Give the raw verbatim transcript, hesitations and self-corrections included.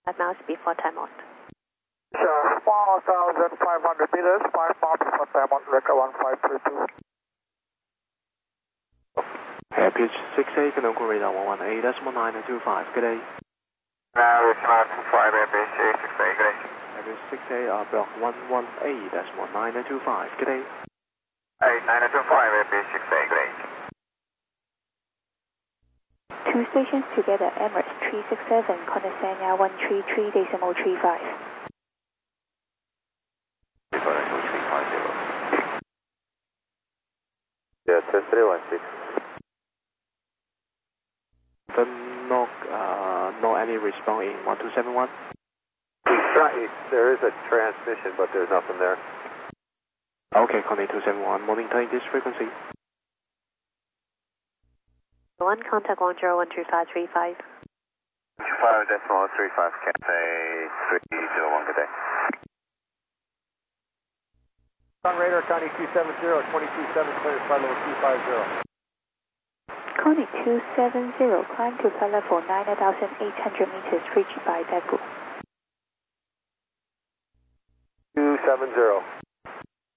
five miles before time out. Sure, one thousand five hundred meters, five miles before time out, record one five three two. Air pitch six eight, Canoco radar one one eight decimal nine two five, good day. Now it's nine two five, Air pitch six eight, good day. Air pitch six eight, uh, block one one eight decimal nine two five, good day. eight nine two five, Air pitch six eight, good day. Two stations together, Emirates three six seven, Condesanya one three three decimal three five. Yeah, test three one six. The no, uh, no any response in one two seven one? There is a transmission, but there's nothing there. Okay, Connie two seven one, monitor this frequency. One contact one zero one three five three five. two five decimal three five, Cathay three zero one, good day. On radar, Connie two seven zero, twenty-two seven, clear flight level two five zero. Connie two seven zero, climb to flight level nine thousand eight hundred meters, reached by Daegu. two seven zero.